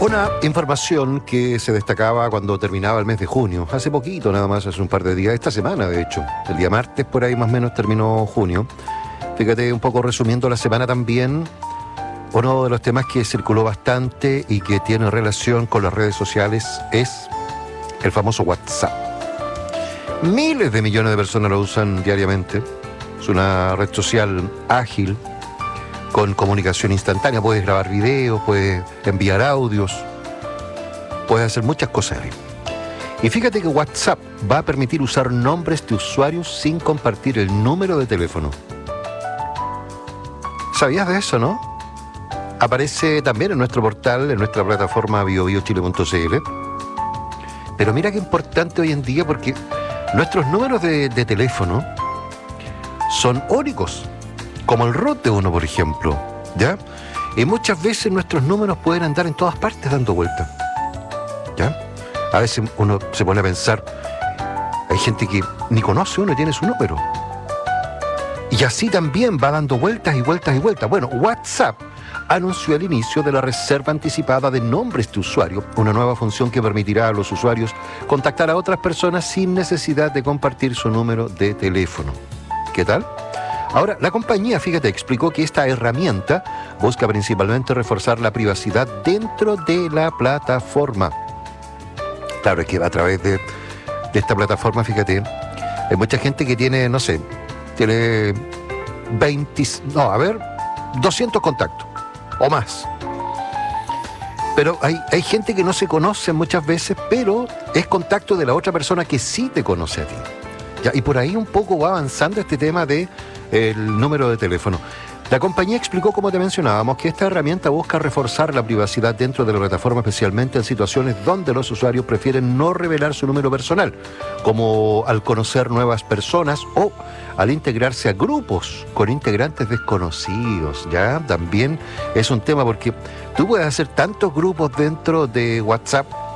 Una información que se destacaba cuando terminaba el mes de junio, hace poquito nada más, hace un par de días, esta semana de hecho, el día martes por ahí más o menos terminó junio. Fíjate, un poco resumiendo la semana también, uno de los temas que circuló bastante y que tiene relación con las redes sociales es el famoso WhatsApp. Miles de millones de personas lo usan diariamente, es una red social ágil, con comunicación instantánea, puedes grabar videos, puedes enviar audios, puedes hacer muchas cosas ahí. Y fíjate que WhatsApp va a permitir usar nombres de usuarios sin compartir el número de teléfono. ¿Sabías de eso, no? Aparece también en nuestro portal, en nuestra plataforma biobiochile.cl. Pero mira qué importante hoy en día, porque nuestros números de teléfono son únicos, como el ROT de uno, por ejemplo, ¿ya? Y muchas veces nuestros números pueden andar en todas partes dando vueltas, ¿ya? A veces uno se pone a pensar, hay gente que ni conoce uno y tiene su número. Y así también va dando vueltas y vueltas y vueltas. Bueno, WhatsApp anunció el inicio de la reserva anticipada de nombres de usuario, una nueva función que permitirá a los usuarios contactar a otras personas sin necesidad de compartir su número de teléfono. ¿Qué tal? Ahora, la compañía, fíjate, explicó que esta herramienta busca principalmente reforzar la privacidad dentro de la plataforma. Claro, es que a través de esta plataforma, fíjate, hay mucha gente que tiene, no sé, tiene 200 contactos o más. Pero hay gente que no se conoce muchas veces, pero es contacto de la otra persona que sí te conoce a ti. ¿Ya? Y por ahí un poco va avanzando este tema de el número de teléfono. La compañía explicó, como te mencionábamos, que esta herramienta busca reforzar la privacidad dentro de la plataforma, especialmente en situaciones donde los usuarios prefieren no revelar su número personal, como al conocer nuevas personas o al integrarse a grupos con integrantes desconocidos. Ya también es un tema porque tú puedes hacer tantos grupos dentro de WhatsApp